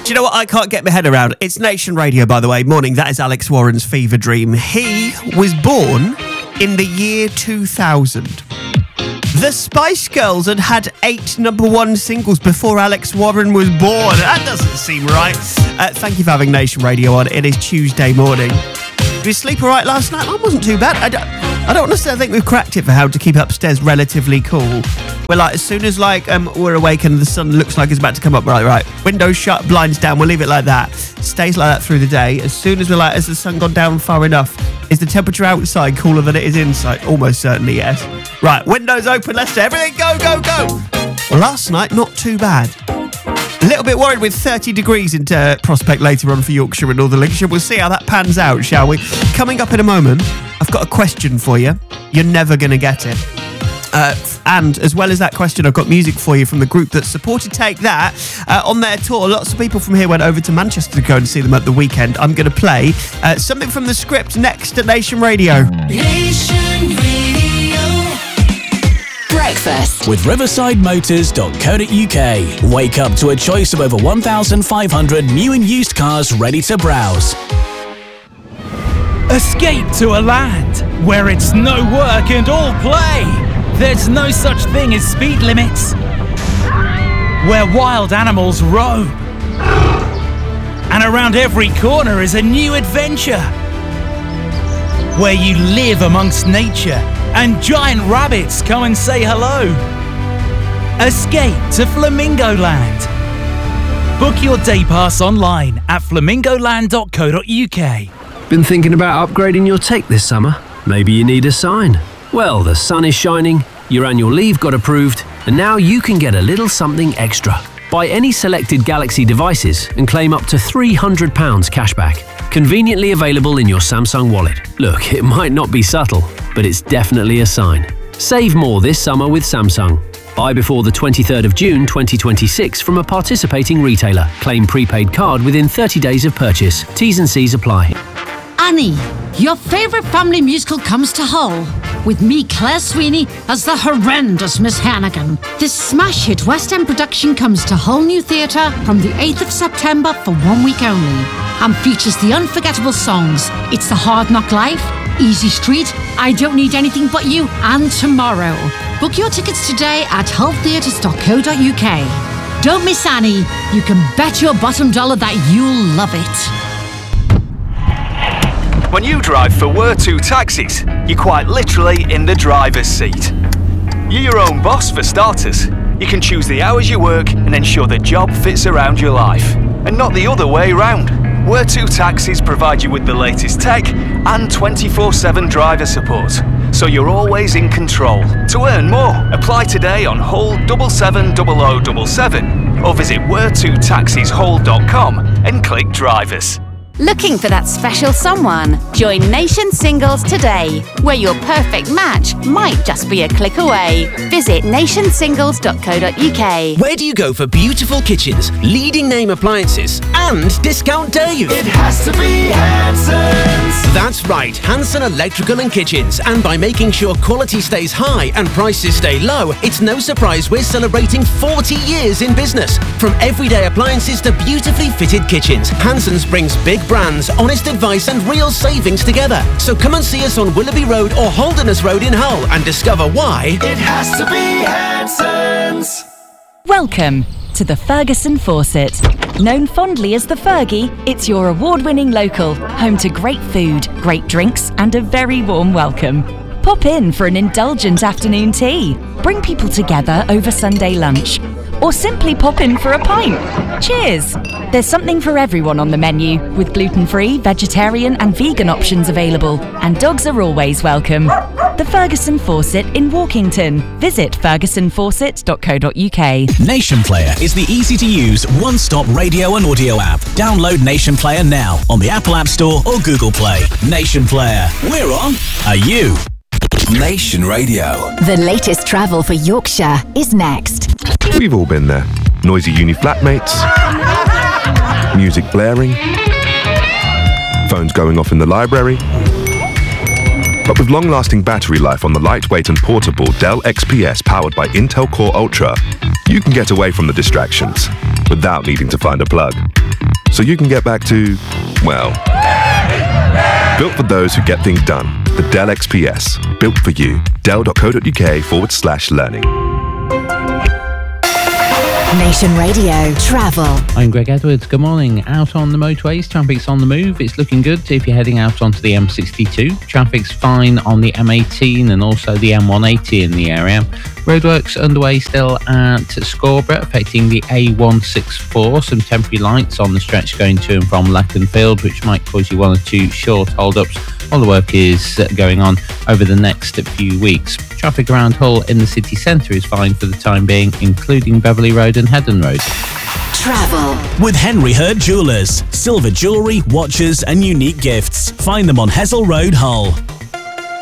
Do you know what I can't get my head around? It's Nation Radio, by the way. Morning, that is Alex Warren's Fever Dream. He was born in the year 2000. The Spice Girls had 8 number 1 singles before Alex Warren was born. That doesn't seem right. Thank you for having Nation Radio on. It is Tuesday morning. Did you sleep all right last night? I wasn't too bad. I don't necessarily think we've cracked it for how to keep upstairs relatively cool. We're like, as soon as we're awake and the sun looks like it's about to come up, right, windows shut, blinds down, we'll leave it like that. Stays like that through the day. As soon as has the sun gone down far enough? Is the temperature outside cooler than it is inside? Almost certainly, yes. Right, windows open, let's everything go. Well, last night, not too bad. A little bit worried with 30 degrees into prospect later on for Yorkshire and Northern Lincolnshire. We'll see how that pans out, shall we? Coming up in a moment, I've got a question for you. You're never going to get it. And as well as that question, I've got music for you from the group that supported Take That on their tour. Lots of people from here went over to Manchester to go and see them at the weekend. I'm going to play something from the script next at Nation Radio. Nation Radio. Breakfast with riverside-motors.co.uk. Wake up to a choice of over 1,500 new and used cars ready to browse. Escape to a land where it's no work and all play. There's no such thing as speed limits. Where wild animals roam. And around every corner is a new adventure. Where you live amongst nature and giant rabbits come and say hello. Escape to Flamingo Land. Book your day pass online at flamingoland.co.uk. Been thinking about upgrading your tech this summer? Maybe you need a sign. Well, the sun is shining, your annual leave got approved, and now you can get a little something extra. Buy any selected Galaxy devices and claim up to £300 cashback. Conveniently available in your Samsung wallet. Look, it might not be subtle, but it's definitely a sign. Save more this summer with Samsung. Buy before the 23rd of June 2026 from a participating retailer. Claim prepaid card within 30 days of purchase. T's and C's apply. Annie, your favourite family musical comes to Hull, with me, Claire Sweeney, as the horrendous Miss Hannigan. This smash hit West End production comes to Hull New Theatre from the 8th of September for 1 week only, and features the unforgettable songs It's the Hard Knock Life, Easy Street, I Don't Need Anything But You, and Tomorrow. Book your tickets today at hulltheatres.co.uk. Don't miss Annie. You can bet your bottom dollar that you'll love it. When you drive for Wurtu Taxis, you're quite literally in the driver's seat. You're your own boss for starters. You can choose the hours you work and ensure the job fits around your life, and not the other way round. Wurtu Taxis provide you with the latest tech and 24/7 driver support, so you're always in control. To earn more, apply today on Hull 770077 or visit wurtutaxishull.com and click drivers. Looking for that special someone? Join Nation Singles today, where your perfect match might just be a click away. Visit nationsingles.co.uk. Where do you go for beautiful kitchens, leading name appliances, and discount days? It has to be Hanson's. That's right, Hanson Electrical and Kitchens. And by making sure quality stays high and prices stay low, it's no surprise we're celebrating 40 years in business. From everyday appliances to beautifully fitted kitchens, Hanson's brings big brands, honest advice and real savings together. So come and see us on Willoughby Road or Holderness Road in Hull and discover why it has to be Hanson's. Welcome to the Ferguson Fawcett. Known fondly as the Fergie, it's your award-winning local, home to great food, great drinks and a very warm welcome. Pop in for an indulgent afternoon tea, bring people together over Sunday lunch, or simply pop in for a pint. Cheers! There's something for everyone on the menu, with gluten-free, vegetarian and vegan options available, and dogs are always welcome. The Ferguson Fawcett in Walkington. Visit fergusonfawcett.co.uk. Nation Player is the easy-to-use, one-stop radio and audio app. Download Nation Player now on the Apple App Store or Google Play. Nation Player. We're on. Are you? Nation Radio. The latest travel for Yorkshire is next. We've all been there. Noisy uni flatmates, music blaring, phones going off in the library. But with long-lasting battery life on the lightweight and portable Dell XPS powered by Intel Core Ultra, you can get away from the distractions without needing to find a plug. so you can get back to, well, built for those who get things done. The Dell XPS, built for you. Dell.co.uk/learning. Nation Radio Travel. I'm Greg Edwards. Good morning. Out on the motorways, traffic's on the move. It's looking good if you're heading out onto the M62. Traffic's fine on the M18 and also the M180 in the area. Roadworks underway still at Scarborough, affecting the A164. Some temporary lights on the stretch going to and from Leconfield, which might cause you one or two short hold-ups while the work is going on over the next few weeks. Traffic around Hull in the city centre is fine for the time being, including Beverley Road and Headon Road. Travel with Henry Hurd Jewellers. Silver jewellery, watches and unique gifts. Find them on Hessel Road, Hull.